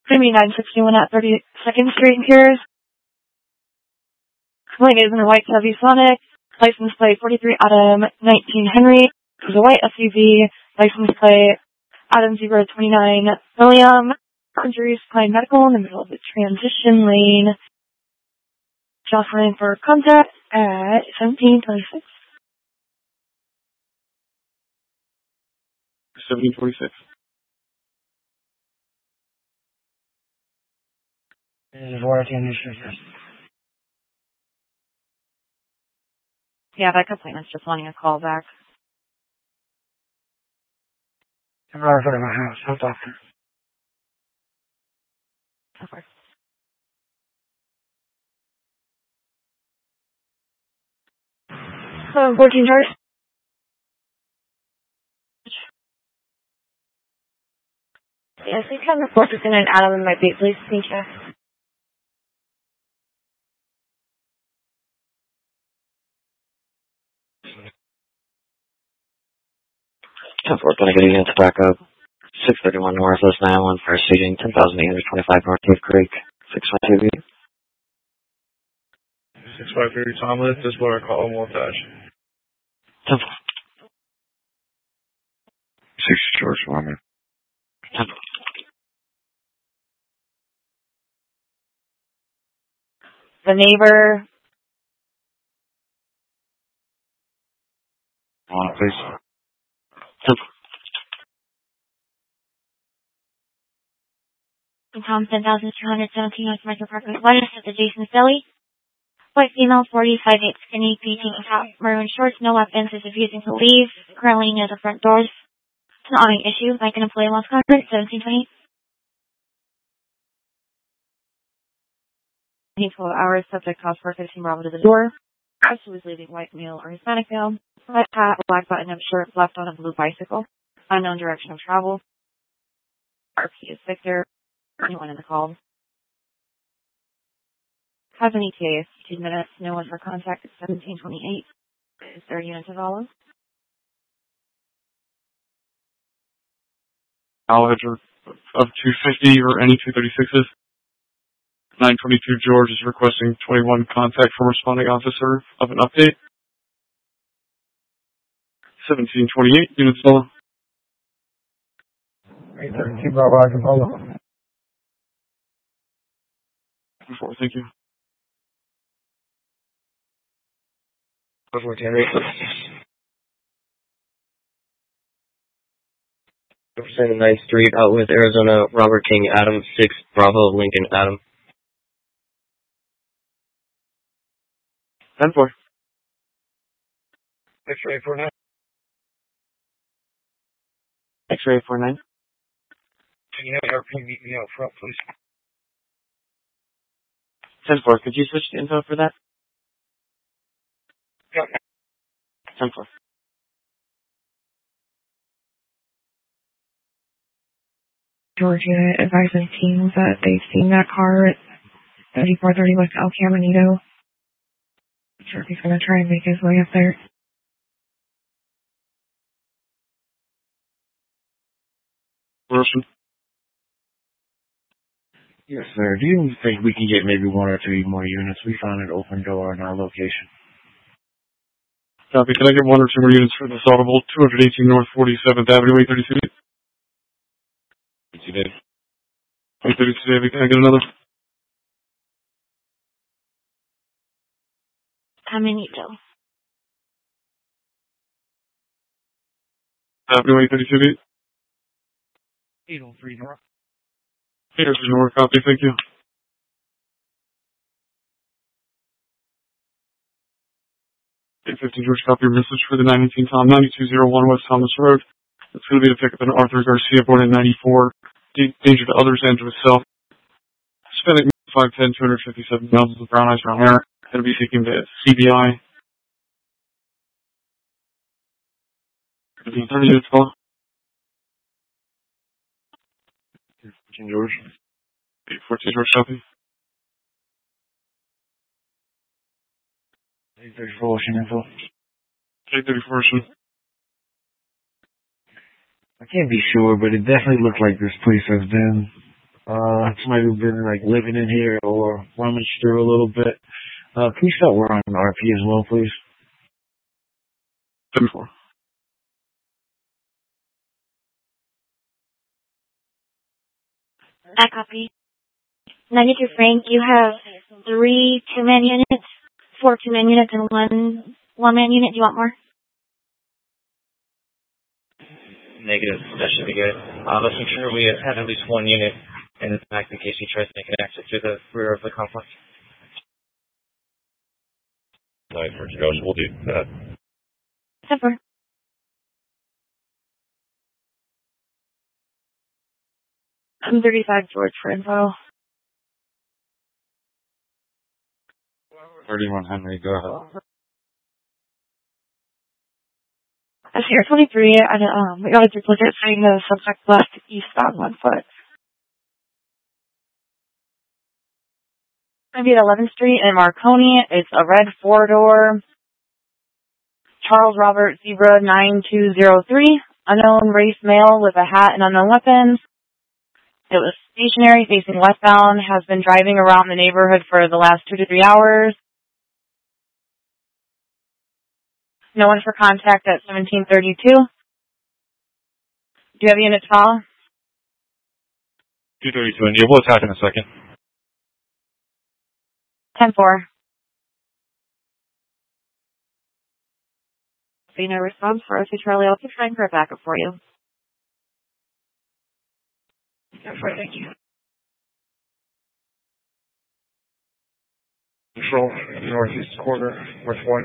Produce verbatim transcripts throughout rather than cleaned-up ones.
Creamy nine sixty-one at thirty-second Street Piers. Complaint is in a white Chevy Sonic. License plate forty-three Adam nineteen Henry. It was a white S U V. License plate Adam zero twenty-nine William. Injuries Klein Medical in the middle of the transition lane. Jocelyn for contact at seventeen twenty-six. seventeen twenty-six. This is warranty on your service. Yeah, that complainant's just wanting a call back. I'm right in front of my house. I'll talk to her. Okay. Uh, fourteen charge. Yes, we can report this in an Adam in my beat, please. Thank you. ten four, can I get a unit to back up? six thirty-one Northwest nine one for seating, ten thousand eight hundred twenty-five North Cave Creek, six five two B. six five three Thomas, this is what I call montage. ten four. six George Wyman. ten four. The neighbor. On please. ten four. Tom ten thousand two hundred seventeen North Metro Apartment one is at the Jason's Deli. White female, forty-five eight skinny, P T top, maroon shorts, no weapons, is refusing to leave, currently near the front doors. It's an awning issue, like an employee lost contract, seventeen twenty. twelve hours, subject cost for fifteen Bravo to the door. Person was leaving white male or Hispanic male. Red hat, black button-up shirt, left on a blue bicycle. Unknown direction of travel. R P is Victor. Anyone in the call. Have any case, two minutes, no one for contact at seventeen twenty-eight. Is there a unit to follow? Knowledge of two fifty or any two thirty-sixes. nine twenty-two George is requesting twenty-one contact from responding officer of an update. seventeen twenty-eight, units follow. eight thirty-two Bravo, I can follow. Four, thank you. fourteen Henry. Representing ninth Street, out with Arizona, Robert King, Adam, six Bravo, Lincoln, Adam. ten four. X-ray four nine. X-ray four nine. Can you have R P meet me out front, please? ten four, could you switch the info for that? Yeah. ten four. Georgia advising teams that they've seen that car at thirty-four thirty West El Caminito. I'm sure he's going to try and make his way up there. Wilson. Yes, sir. Do you think we can get maybe one or two more units? We found an open door in our location. Copy. Can I get one or two more units for this audible? two eighteen North forty-seventh Avenue, eight thirty-two. You did. eight thirty-two, David. Can I get another? Caminito. Avenue, eight thirty-two. eight oh three North. Here's the North copy. Thank you. eight fifty George, copy your message for the nine eighteen Tom, ninety-two oh one West Thomas Road. It's going to be a pickup in Arthur Garcia, born in ninety-four. Danger to others and to himself. Hispanic, five ten, two fifty-seven miles with brown eyes, brown hair. Going to be taking the C B I. thirty units call. George. eight fourteen George, copy. eight thirty-four Ocean info. eight thirty-four Ocean. I can't be sure, but it definitely looked like this place has been Uh, somebody who's been like living in here or rummaged through a little bit. Uh, please start we're on R P as well, please. ten four. That copy. ninety-two Frank, you have three two-man units, four two-man units, and one one-man unit. Do you want more? Negative. That should be good. Uh, let's make sure we have at least one unit in the back in case he tries to make an exit through the rear of the complex. Nice, George. We'll do that. ten four. I'm thirty-five George for info. thirty-one Henry, go ahead. I see you're twenty-three, and um, we got a duplicate saying the subject left eastbound one foot. It's going to be at eleventh Street in Marconi. It's a red four-door Charles Robert Zebra nine two zero three, unknown race male with a hat and unknown weapons. It was stationary, facing westbound, has been driving around the neighborhood for the last two to three hours. No one for contact at seventeen thirty-two. Do you have a unit to call? two thirty-two, and yeah, we'll attack in a second. ten four. See no response for O C Charlie. I'll keep trying for a backup for you. Thank you. Control, northeast quarter, north one.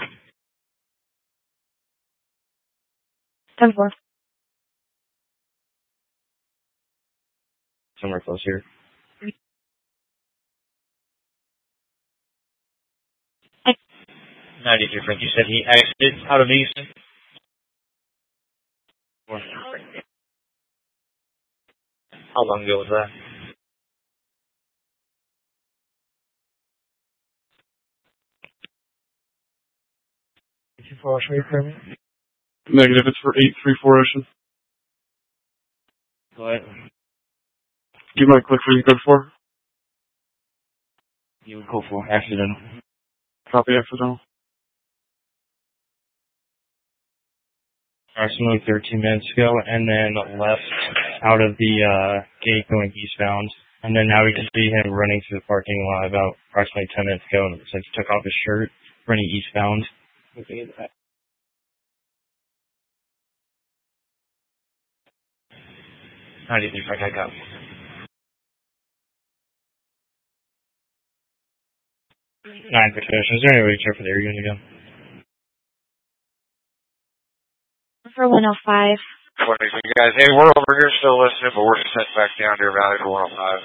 ten four. Somewhere close here. ninety-three, Frank. You said he exited out of the east? How long ago was that? two four Ocean permit? Negative, it's for eight three four Ocean. Go ahead. You might click where you good for. You would go for accidental. Copy accidental. Approximately thirteen minutes ago, and then left out of the uh, gate going eastbound. And then now we can see him running through the parking lot about approximately ten minutes ago, and it looks like he took off his shirt, running eastbound. ninety-three, Frank, I got it. Nine petitions. Is there any way to check for the air unit again? For one oh five. What do you think, guys? Hey, we're over here still listening, but we're sent back down Deer Valley for one oh five.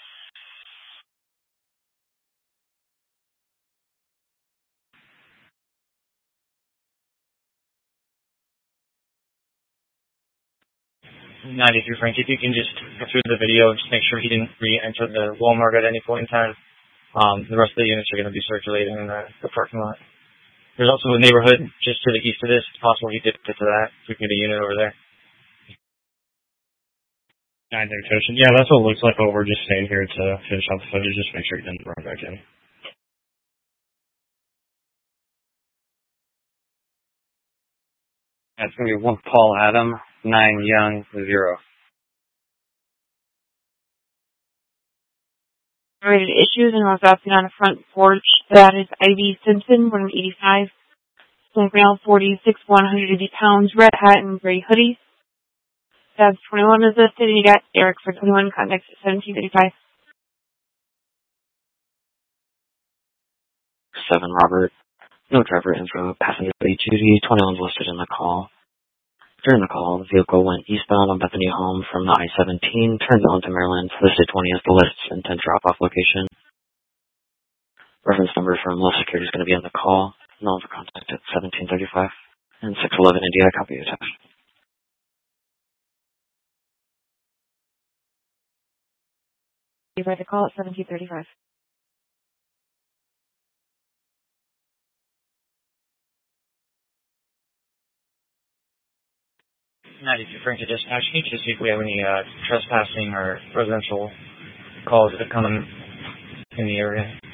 ninety-three, Frank, if you can just go through the video and just make sure he didn't re-enter the Walmart at any point in time. Um, the rest of the units are going to be circulating in the, the parking lot. There's also a neighborhood just to the east of this. It's possible he did get to that. We can get a unit over there. nine thirty, Toshin. Yeah, that's what it looks like, but we're just staying here to finish off the footage. Just make sure he didn't run back in. That's going to be one Paul Adam, nine Young, zero. Rated issues and was out on a front porch. That is Ivy Simpson, one eighty-five. Black male, forty-six, one hundred eighty pounds, red hat and gray hoodie. That's twenty-one is listed, and you got Eric for twenty-one, contact at seventeen thirty-five. seven Robert. No driver info. Passenger late duty. twenty-one listed in the call. During the call, the vehicle went eastbound on Bethany Home from the I seventeen, turned onto Maryland, listed twenty as the list's intent drop-off location. Reference number from Low Security is going to be in the call. No one for contact at seventeen thirty-five. And six eleven India, copy attached. You ready to call at seventeen thirty-five. ninety-two, Frank, to dispatch. Can you just see if we have any uh, trespassing or residential calls that come in, in the area.